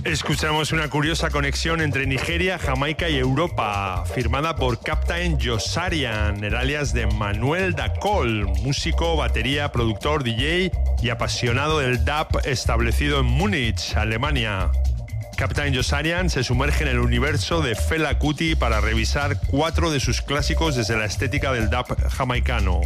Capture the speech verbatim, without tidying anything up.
Escuchamos una curiosa conexión entre Nigeria, Jamaica y Europa, firmada por Captain Josarian, el alias de Manuel Dacol, músico, batería, productor, D J y apasionado del dub establecido en Múnich, Alemania. Captain Josarian se sumerge en el universo de Fela Kuti para revisar cuatro de sus clásicos desde la estética del dub jamaicano.